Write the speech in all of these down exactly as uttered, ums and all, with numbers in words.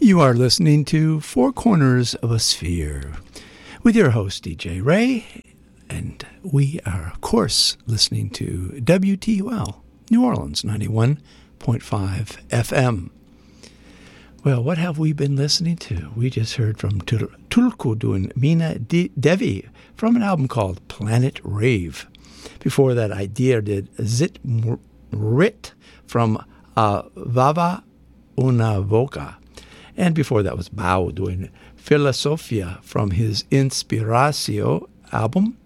You are listening to Four Corners of a Sphere with your host, D J Ray, and we are, of course, listening to W T U L, New Orleans, ninety-one point five F M. Well, what have we been listening to? We just heard from Tul- Tulku doing Mina De- Devi from an album called Planet Rave. Before that, Idea did Zit Rit from uh, Vava Una Voca. And before that was Bao doing Filosofia from his Inspiratio album.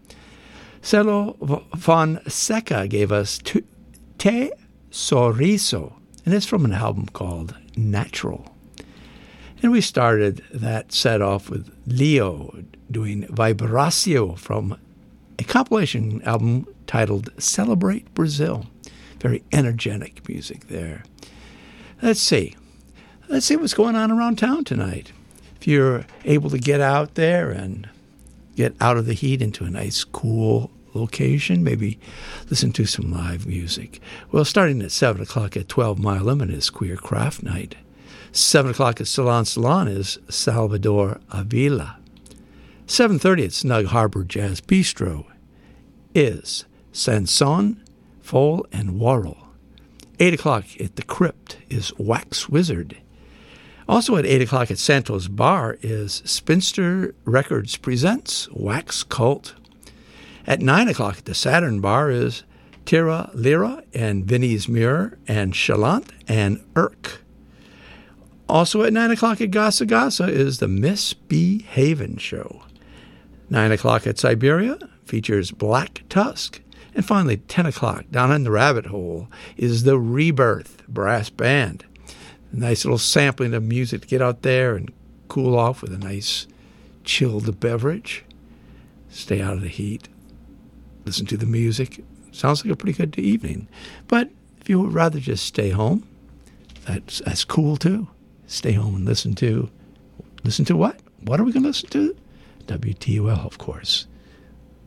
Celo Fonseca gave us Te Sorriso, and it's from an album called Natural. And we started that set off with Leo doing Vibracio from a compilation album titled Celebrate Brazil. Very energetic music there. Let's see. Let's see what's going on around town tonight. If you're able to get out there and get out of the heat into a nice, cool location, maybe listen to some live music. Well, starting at seven o'clock at twelve Mile Limit is Queer Craft Night. seven o'clock at Salon Salon is Salvador Avila. seven thirty at Snug Harbor Jazz Bistro is Sanson, Foal, and Warrell. eight o'clock at The Crypt is Wax Wizard. Also at eight o'clock at Santos Bar is Spinster Records Presents Wax Cult. At nine o'clock at the Saturn Bar is Tira Lira and Vinnie's Mirror and Chalant and Irk. Also at nine o'clock at Gasa Gasa is the Miss B. Haven Show. nine o'clock at Siberia features Black Tusk. And finally, ten o'clock down in the rabbit hole is the Rebirth Brass Band. A nice little sampling of music to get out there and cool off with a nice chilled beverage. Stay out of the heat. Listen to the music. Sounds like a pretty good evening. But if you would rather just stay home, that's, that's cool too. Stay home and listen to, listen to what? What are we going to listen to? W T U L, of course.